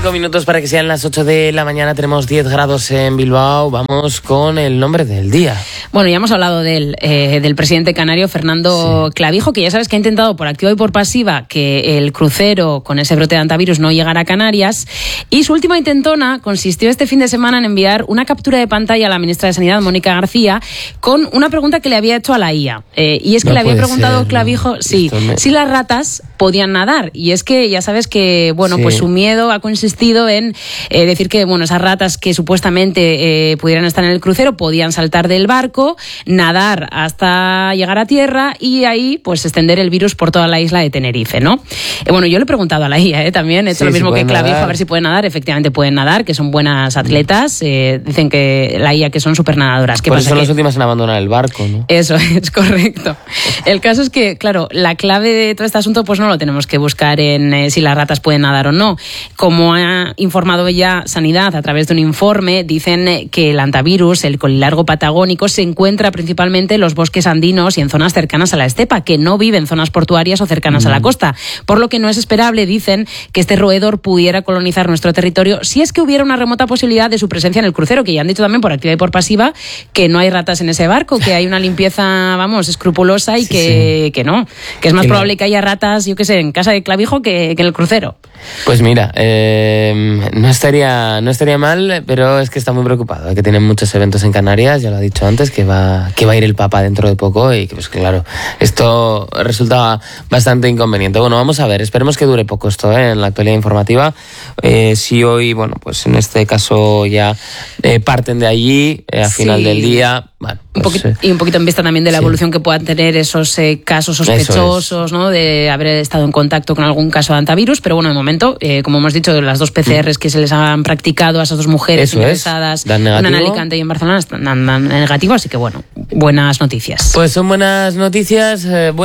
5 minutos para que sean las 8 de la mañana. Tenemos 10 grados en Bilbao. Vamos con el nombre del día. Bueno, ya hemos hablado del presidente canario, Fernando Clavijo, que ya sabes que ha intentado por activa y por pasiva que el crucero con ese brote de hantavirus no llegara a Canarias. Y su última intentona consistió este fin de semana en enviar una captura de pantalla a la ministra de Sanidad, Mónica García, con una pregunta que le había hecho a la IA. Y es que le había preguntado Clavijo si las ratas podían nadar. Y es que ya sabes que, bueno, pues su miedo ha consistido en decir que, bueno, esas ratas que supuestamente pudieran estar en el crucero podían saltar del barco, nadar hasta llegar a tierra y ahí, pues, extender el virus por toda la isla de Tenerife, ¿no? Bueno, yo le he preguntado a la IA, también, he hecho lo mismo que Clavijo, a ver si pueden nadar. Efectivamente pueden nadar, que son buenas atletas. Dicen que la IA que son súper nadadoras. Por eso son las últimas en abandonar el barco, ¿no? Eso es correcto. El caso es que, claro, la clave de todo este asunto, pues no lo tenemos que buscar en si las ratas pueden nadar o no. Como ha informado ya Sanidad a través de un informe, dicen que el hantavirus, el colilargo patagónico, se encuentra principalmente en los bosques andinos y en zonas cercanas a la estepa, que no vive en zonas portuarias o cercanas a la costa. Por lo que no es esperable, dicen, que este roedor pudiera colonizar nuestro territorio si es que hubiera una remota posibilidad de su presencia en el crucero, que ya han dicho también por activa y por pasiva que no hay ratas en ese barco, que hay una limpieza, vamos, escrupulosa y que no, que es más probable que haya ratas, yo qué sé, en casa de Clavijo que en el crucero. Pues mira, no estaría mal, pero es que está muy preocupado, que tienen muchos eventos en Canarias, ya lo ha dicho antes, que va a ir el Papa dentro de poco y que, pues claro, esto resulta bastante inconveniente. Bueno, vamos a ver, esperemos que dure poco esto en la actualidad informativa. Si hoy, bueno, pues en este caso ya parten de allí a final del día. Bueno, pues, y un poquito en vista también de la evolución que puedan tener esos casos sospechosos, ¿no? De haber estado en contacto con algún caso de hantavirus, pero bueno, de momento, como hemos dicho, las 2 PCRs que se les han practicado a esas 2 mujeres interesadas, una en Alicante y en Barcelona, dan negativo, así que bueno, buenas noticias. Pues son buenas noticias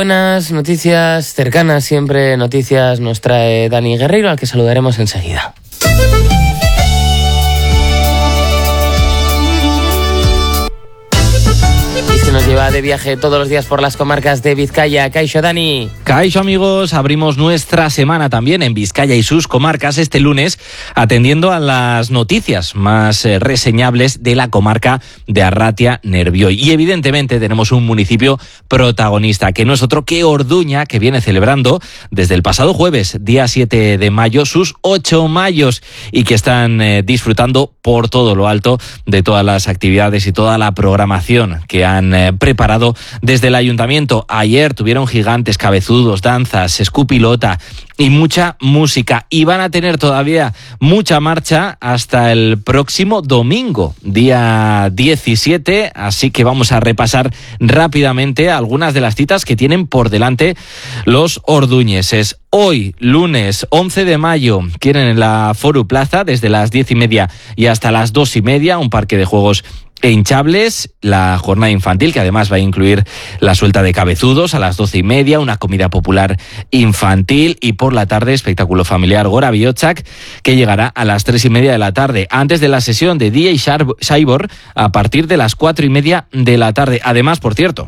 cercanas, siempre noticias nos trae Dani Guerreiro, al que saludaremos enseguida. Nos lleva de viaje todos los días por las comarcas de Vizcaya. Kaixo, Dani. Kaixo, amigos, abrimos nuestra semana también en Vizcaya y sus comarcas este lunes, atendiendo a las noticias más reseñables de la comarca de Arratia-Nerbioi. Y evidentemente tenemos un municipio protagonista, que no es otro que Orduña, que viene celebrando desde el pasado jueves, día 7 de mayo, sus 8 mayos, y que están disfrutando por todo lo alto de todas las actividades y toda la programación que han preparado desde el ayuntamiento. Ayer tuvieron gigantes, cabezudos, danzas, escupilota y mucha música, y van a tener todavía mucha marcha hasta el próximo domingo, día 17, así que vamos a repasar rápidamente algunas de las citas que tienen por delante los orduñeses. Hoy, lunes 11 de mayo, tienen en la Foru Plaza desde las 10:30 y hasta las 2:30 un parque de juegos hinchables, la jornada infantil, que además va a incluir la suelta de cabezudos a las 12:30, una comida popular infantil, y por la tarde espectáculo familiar Gora Biochak, que llegará a las 3:30 de la tarde, antes de la sesión de DJ Shaibor a partir de las 4:30 de la tarde. Además, por cierto,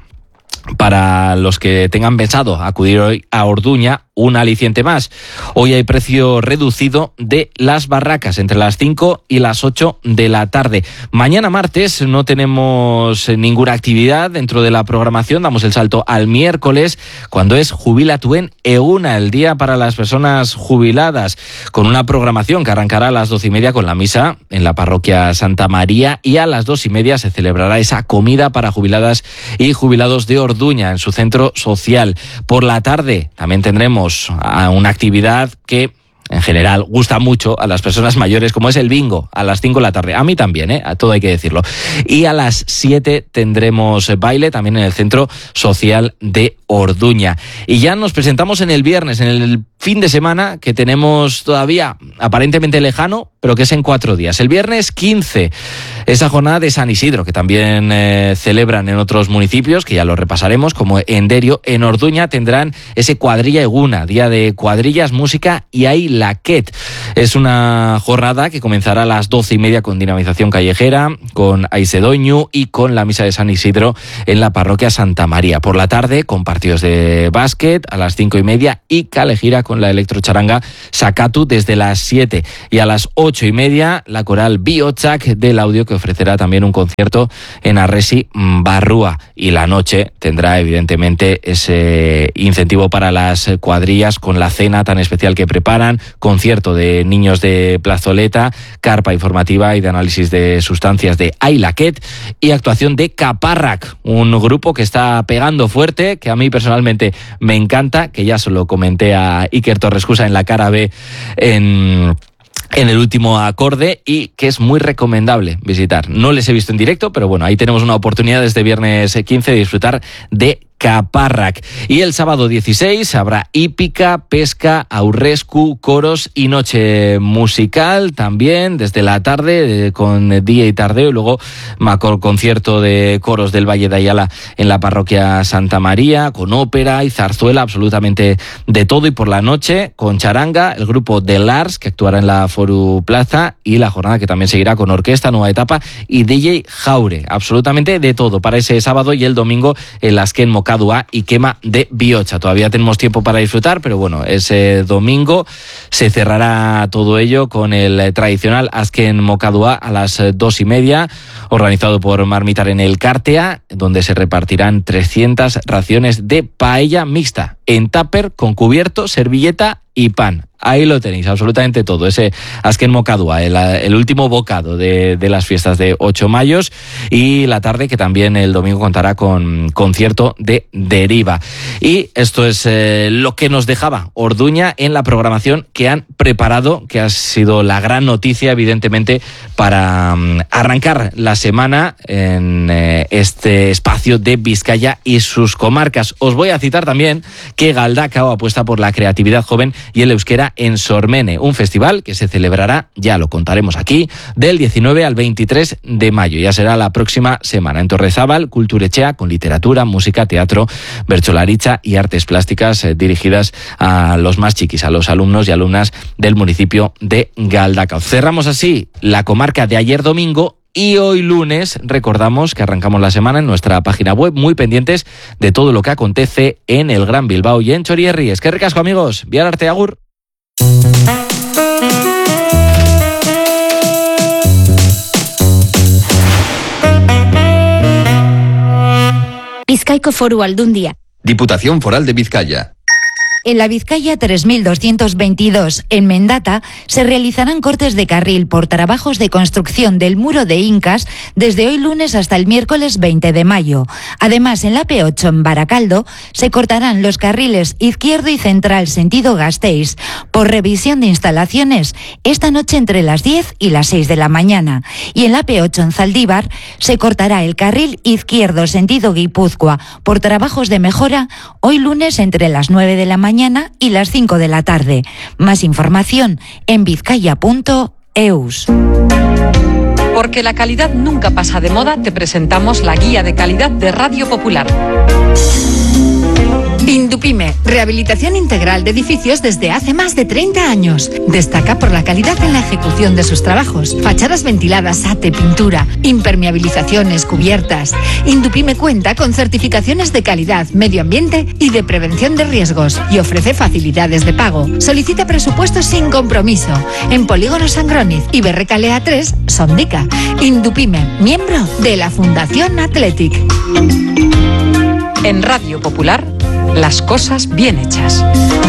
para los que tengan pensado acudir hoy a Orduña, un aliciente más. Hoy hay precio reducido de las barracas entre las 5 y las 8 de la tarde. Mañana martes no tenemos ninguna actividad dentro de la programación. Damos el salto al miércoles, cuando es Jubilatuen Eguna, el día para las personas jubiladas, con una programación que arrancará a las 12:30 con la misa en la parroquia Santa María, y a las 2:30 se celebrará esa comida para jubiladas y jubilados de Orduña en su centro social. Por la tarde también tendremos una actividad que en general gusta mucho a las personas mayores, como es el bingo, a las 5 de la tarde. A mí también, a todo hay que decirlo. Y a las 7 tendremos baile también en el Centro Social de Orduña. Y ya nos presentamos en el viernes, en el fin de semana que tenemos todavía aparentemente lejano, pero que es en 4 días. El viernes 15, esa jornada de San Isidro, que también celebran en otros municipios, que ya lo repasaremos, como en Derio. En Orduña tendrán ese cuadrilla eguna, día de cuadrillas, música y hay laquet. Es una jornada que comenzará a las 12:30 con dinamización callejera, con aisedoñu y con la misa de San Isidro en la parroquia Santa María. Por la tarde, con partidos de básquet a las 5:30 y Kalejira con la electrocharanga Sakatu desde las 7. Y a las 8:30 la coral Bihotzak del Audio, que ofrecerá también un concierto en Arresi Barrúa. Y la noche tendrá evidentemente ese incentivo para las cuadrillas con la cena tan especial que preparan, concierto de niños de plazoleta, carpa informativa y de análisis de sustancias de Ailaquet y actuación de Caparrak, un grupo que está pegando fuerte, que a mí personalmente me encanta, que ya se lo comenté a Iker Torrescusa en la cara B en el último acorde, y que es muy recomendable visitar. No les he visto en directo, pero bueno, ahí tenemos una oportunidad desde viernes 15 de disfrutar de Caparrak. Y el sábado 16 habrá hípica, pesca, aurrescu, coros y noche musical también desde la tarde con día y tardeo, y luego macro concierto de coros del Valle de Ayala en la parroquia Santa María, con ópera y zarzuela, absolutamente de todo. Y por la noche con charanga, el grupo de Lars, que actuará en la Foru Plaza, y la jornada que también seguirá con orquesta, nueva etapa y DJ Jaure. Absolutamente de todo para ese sábado, y el domingo el Azken Mokadua y quema de Bihotza. Todavía tenemos tiempo para disfrutar, pero bueno, ese domingo se cerrará todo ello con el tradicional Azken Mokadua a las 2:30, organizado por Marmitar en el Cártea, donde se repartirán 300 raciones de paella mixta en tupper con cubierto, servilleta y pan. Ahí lo tenéis, absolutamente todo. Ese Azken Mokadua, el último bocado de las fiestas de 8 mayos, y la tarde, que también el domingo contará con concierto de Deriva. Y esto es lo que nos dejaba Orduña en la programación que han preparado, que ha sido la gran noticia, evidentemente, para arrancar la semana en este espacio de Vizcaya y sus comarcas. Os voy a citar también que Galdakao apuesta por la creatividad joven y el euskera en Sormene, un festival que se celebrará, ya lo contaremos aquí, del 19 al 23 de mayo. Ya será la próxima semana en Torrezábal, Kulturechea, con literatura, música, teatro, bertsolaritza y artes plásticas dirigidas a los más chiquis, a los alumnos y alumnas del municipio de Galdakao. Cerramos así la comarca de ayer domingo. Y hoy lunes recordamos que arrancamos la semana en nuestra página web, muy pendientes de todo lo que acontece en el Gran Bilbao y en Txorierri. Es que ricasco, amigos. Bihar arte, agur. Bizkaiko Foru Aldundia. Diputación Foral de Vizcaya. En la Vizcaya 3222, en Mendata, se realizarán cortes de carril por trabajos de construcción del muro de Incas desde hoy lunes hasta el miércoles 20 de mayo. Además, en la P8 en Baracaldo se cortarán los carriles izquierdo y central sentido Gasteiz por revisión de instalaciones esta noche entre las 10 y las 6 de la mañana. Y en la P8 en Zaldívar se cortará el carril izquierdo sentido Guipúzcoa por trabajos de mejora hoy lunes entre las 9 de la mañana y las 5 de la tarde. Más información en vizcaya.eus. Porque la calidad nunca pasa de moda, te presentamos la guía de calidad de Radio Popular. Indupime, rehabilitación integral de edificios desde hace más de 30 años. Destaca por la calidad en la ejecución de sus trabajos. Fachadas ventiladas, ate, pintura, impermeabilizaciones, cubiertas. Indupime cuenta con certificaciones de calidad, medio ambiente y de prevención de riesgos, y ofrece facilidades de pago. Solicita presupuestos sin compromiso en Polígono Sangroniz y Berrecalea 3, Sondica. Indupime, miembro de la Fundación Athletic. En Radio Popular, las cosas bien hechas.